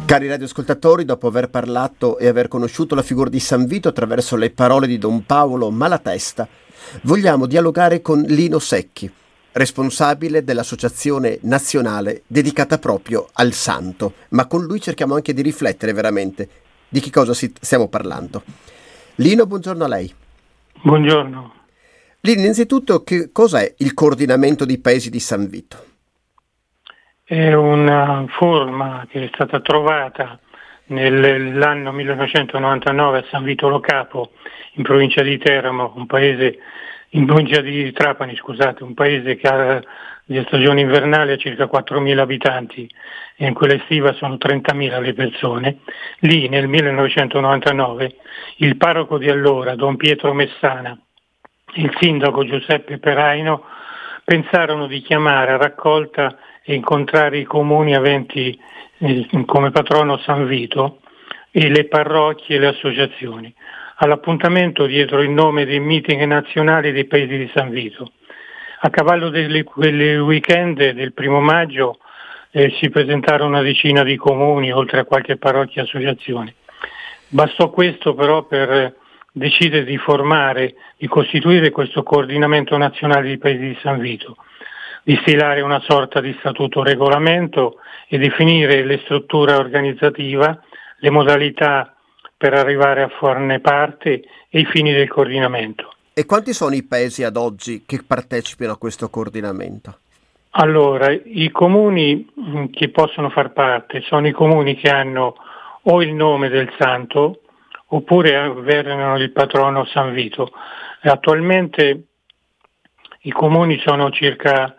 Cari radioascoltatori, dopo aver parlato e aver conosciuto la figura di San Vito attraverso le parole di Don Paolo Malatesta, vogliamo dialogare con Lino Secchi, responsabile dell'associazione nazionale dedicata proprio al santo, ma con lui cerchiamo anche di riflettere veramente di che cosa stiamo parlando. Lino, buongiorno a lei. Buongiorno. Lino, innanzitutto, che cos'è il coordinamento dei paesi di San Vito? È una forma che è stata trovata nell'anno 1999 a San Vito Lo Capo, in provincia di Teramo, in provincia di Trapani, scusate, un paese che ha di stagione invernale a circa 4.000 abitanti e in quella estiva sono 30.000 le persone. Lì nel 1999 il parroco di allora, Don Pietro Messana, e il sindaco Giuseppe Peraino pensarono di chiamare a raccolta e incontrare i comuni aventi come patrono San Vito e le parrocchie e le associazioni. All'appuntamento dietro il nome dei meeting nazionali dei paesi di San Vito. A cavallo quelle weekend del 1° maggio si presentarono una decina di comuni, oltre a qualche parrocchia e associazione. Bastò questo però per decidere di costituire questo coordinamento nazionale dei paesi di San Vito, di stilare una sorta di statuto regolamento e definire le strutture organizzativa, le modalità per arrivare a farne parte e i fini del coordinamento. E quanti sono i paesi ad oggi che partecipano a questo coordinamento? Allora, i comuni che possono far parte sono i comuni che hanno o il nome del santo oppure avverano il patrono San Vito. Attualmente i comuni sono circa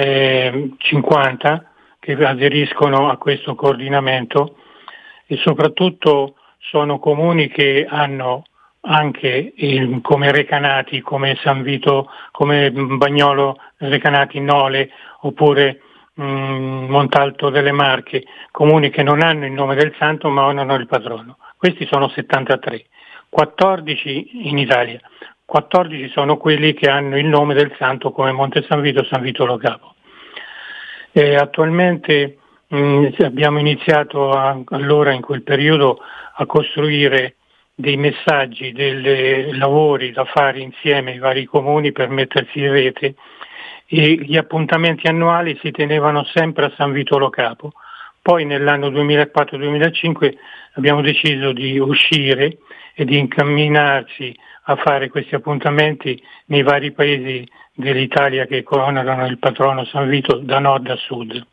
50 che aderiscono a questo coordinamento e soprattutto sono comuni che hanno anche come Recanati, come San Vito, come Bagnolo Recanati Nole oppure Montalto delle Marche, comuni che non hanno il nome del santo ma hanno il patrono. Questi sono 73, 14 in Italia. 14 sono quelli che hanno il nome del santo come Monte San Vito, San Vito Lo Capo. Attualmente abbiamo iniziato allora in quel periodo a costruire dei messaggi, dei lavori da fare insieme ai vari comuni per mettersi in rete e gli appuntamenti annuali si tenevano sempre a San Vito Lo Capo. Poi nell'anno 2004-2005 abbiamo deciso di uscire e di incamminarci a fare questi appuntamenti nei vari paesi dell'Italia che onorano il patrono San Vito da nord a sud.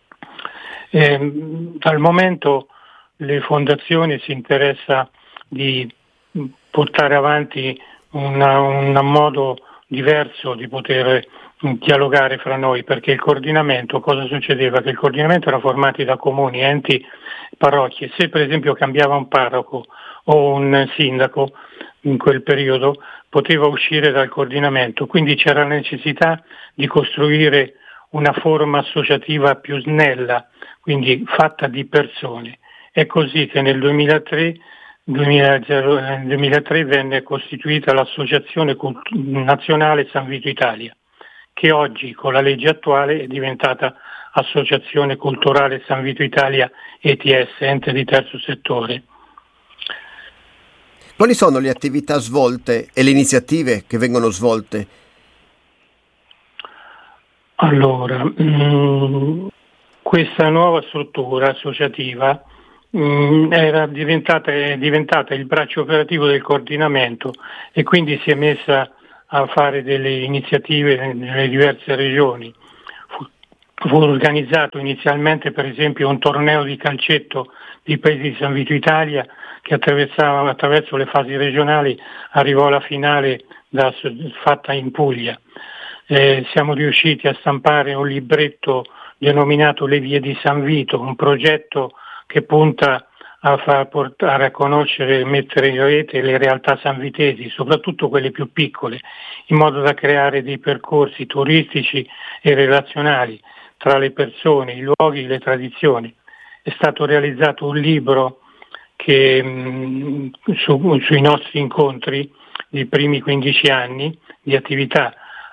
Al momento le fondazioni si interessa di portare avanti un modo diverso di poter dialogare fra noi, perché il coordinamento, cosa succedeva? Che il coordinamento era formato da comuni, enti, parrocchie. Se per esempio cambiava un parroco o un sindaco in quel periodo poteva uscire dal coordinamento, quindi c'era la necessità di costruire una forma associativa più snella, quindi fatta di persone. È così che nel 2003 venne costituita l'Associazione Nazionale San Vito Italia, che oggi con la legge attuale è diventata Associazione Culturale San Vito Italia ETS, ente di terzo settore. Quali sono le attività svolte e le iniziative che vengono svolte? Allora, questa nuova struttura associativa è diventata il braccio operativo del coordinamento e quindi si è messa a fare delle iniziative nelle diverse regioni. Fu organizzato inizialmente per esempio un torneo di calcetto dei paesi di San Vito Italia che attraverso le fasi regionali arrivò alla finale fatta in Puglia. Siamo riusciti a stampare un libretto denominato Le Vie di San Vito, un progetto che punta a far portare a conoscere e mettere in rete le realtà sanvitesi, soprattutto quelle più piccole, in modo da creare dei percorsi turistici e relazionali tra le persone, i luoghi e le tradizioni. È stato realizzato un libro che sui nostri incontri dei primi 15 anni di attività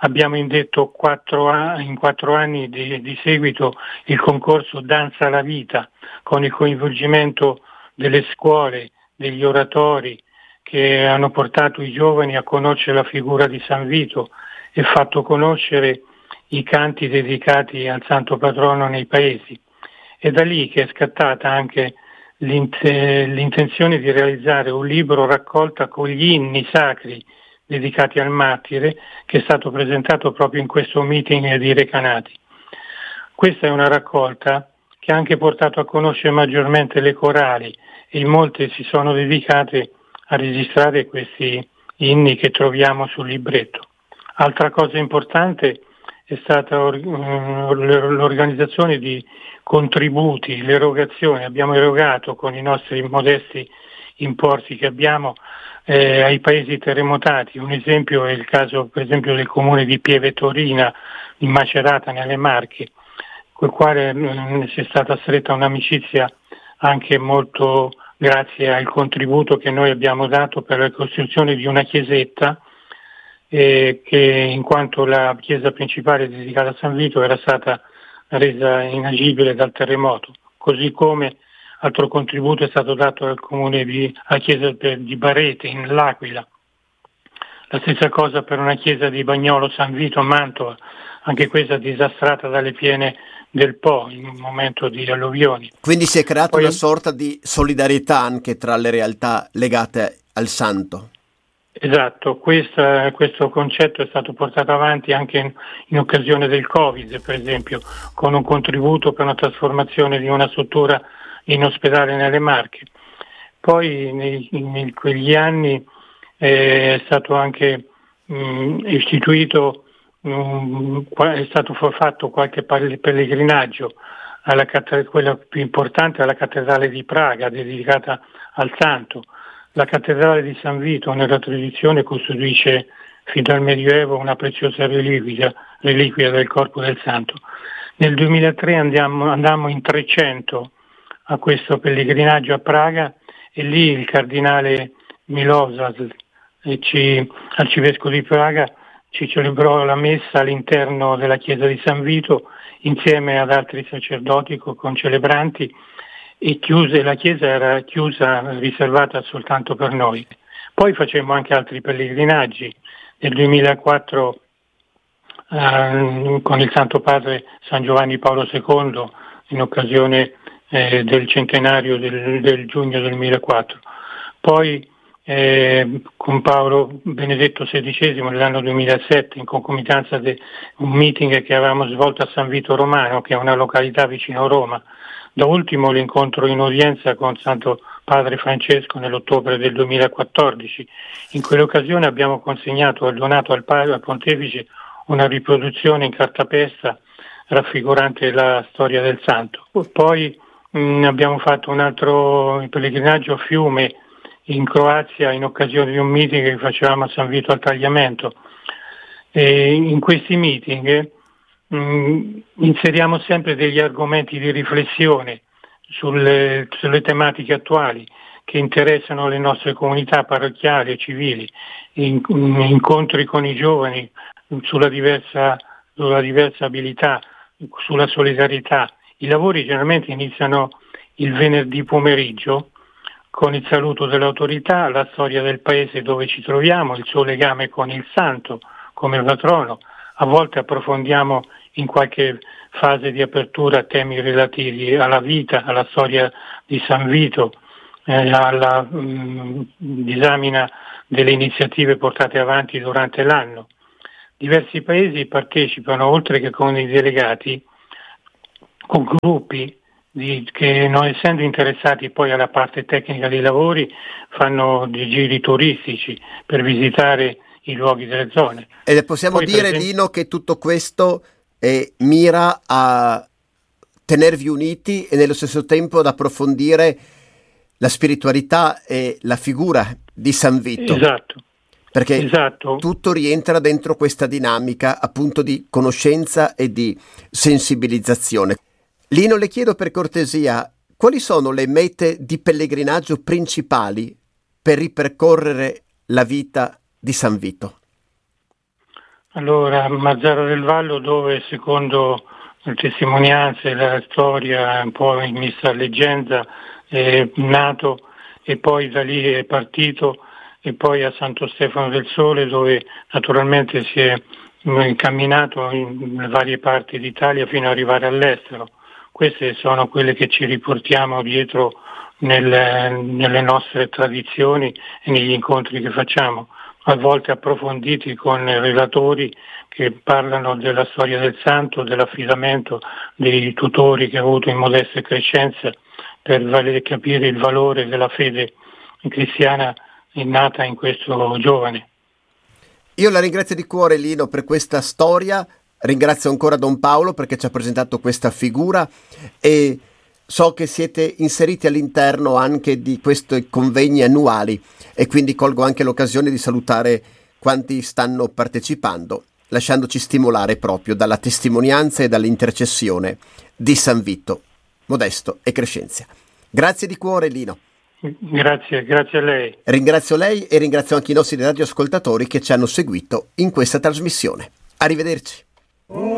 abbiamo indetto in 4 anni di seguito il concorso Danza alla Vita, con il coinvolgimento delle scuole, degli oratori, che hanno portato i giovani a conoscere la figura di San Vito e fatto conoscere i canti dedicati al santo patrono nei paesi. È da lì che è scattata anche l'intenzione di realizzare un libro raccolta con gli inni sacri dedicati al martire, che è stato presentato proprio in questo meeting di Recanati. Questa è una raccolta che ha anche portato a conoscere maggiormente le corali, e molte si sono dedicate a registrare questi inni che troviamo sul libretto. Altra cosa importante è stata l'organizzazione di contributi, l'erogazione. Abbiamo erogato con i nostri modesti importi che abbiamo ai paesi terremotati. Un esempio è il caso, per esempio, del comune di Pieve Torina, in Macerata, nelle Marche, col quale c'è stata stretta un'amicizia anche molto grazie al contributo che noi abbiamo dato per la costruzione di una chiesetta che, in quanto la chiesa principale dedicata a San Vito era stata resa inagibile dal terremoto, così come altro contributo è stato dato al comune alla chiesa di Barete in L'Aquila. La stessa cosa per una chiesa di Bagnolo San Vito a Mantova, anche questa disastrata dalle piene del Po in un momento di alluvioni. Quindi si è creata una sorta di solidarietà anche tra le realtà legate al santo. Esatto, questo concetto è stato portato avanti anche in occasione del Covid, per esempio, con un contributo per una trasformazione di una struttura in ospedale nelle Marche. Poi in quegli anni è stato anche istituito, è stato fatto qualche pellegrinaggio quella più importante, alla cattedrale di Praga dedicata al santo. La cattedrale di San Vito nella tradizione costituisce fin dal Medioevo una preziosa reliquia del corpo del santo. Nel 2003 andammo in 300 a questo pellegrinaggio a Praga, e lì il cardinale Miloslav, arcivescovo di Praga, ci celebrò la messa all'interno della chiesa di San Vito insieme ad altri sacerdoti con celebranti, e la chiesa era chiusa, riservata soltanto per noi. Poi facemmo anche altri pellegrinaggi. Nel 2004 con il Santo Padre San Giovanni Paolo II, in occasione del centenario del giugno del 2004. Poi con Paolo Benedetto XVI nell'anno 2007, in concomitanza di un meeting che avevamo svolto a San Vito Romano, che è una località vicino a Roma. Da ultimo l'incontro in udienza con Santo Padre Francesco nell'ottobre del 2014. In quell'occasione abbiamo donato al Pontefice una riproduzione in cartapesta raffigurante la storia del santo. Poi abbiamo fatto un altro pellegrinaggio a Fiume, in Croazia, in occasione di un meeting che facevamo a San Vito al Tagliamento. E in questi meeting inseriamo sempre degli argomenti di riflessione sulle tematiche attuali che interessano le nostre comunità parrocchiali e civili, incontri con i giovani sulla diversa abilità, sulla solidarietà. I lavori generalmente iniziano il venerdì pomeriggio con il saluto dell'autorità, la storia del paese dove ci troviamo, il suo legame con il santo come patrono. A volte approfondiamo in qualche fase di apertura temi relativi alla vita, alla storia di San Vito, alla disamina delle iniziative portate avanti durante l'anno. Diversi paesi partecipano, oltre che con i delegati, con gruppi che, non essendo interessati poi alla parte tecnica dei lavori, fanno dei giri turistici per visitare i luoghi delle zone. E possiamo dire, Dino, che tutto questo mira a tenervi uniti e nello stesso tempo ad approfondire la spiritualità e la figura di San Vito. Esatto. Perché tutto rientra dentro questa dinamica appunto di conoscenza e di sensibilizzazione. Lino, le chiedo per cortesia, quali sono le mete di pellegrinaggio principali per ripercorrere la vita di San Vito? Allora, Mazzara del Vallo, dove secondo le testimonianze e la storia un po' messa a leggenda è nato e poi da lì è partito, e poi a Santo Stefano del Sole, dove naturalmente si è incamminato in varie parti d'Italia fino ad arrivare all'estero. Queste sono quelle che ci riportiamo dietro nelle nostre tradizioni e negli incontri che facciamo, a volte approfonditi con relatori che parlano della storia del santo, dell'affidamento dei tutori che ha avuto in modesta crescenza per capire il valore della fede cristiana nata in questo giovane. Io la ringrazio di cuore, Lino, per questa storia, ringrazio ancora Don Paolo perché ci ha presentato questa figura e so che siete inseriti all'interno anche di questi convegni annuali e quindi colgo anche l'occasione di salutare quanti stanno partecipando, lasciandoci stimolare proprio dalla testimonianza e dall'intercessione di San Vito, Modesto e Crescenzia. Grazie di cuore, Lino. Grazie a lei. Ringrazio lei e ringrazio anche i nostri radioascoltatori che ci hanno seguito in questa trasmissione. Arrivederci.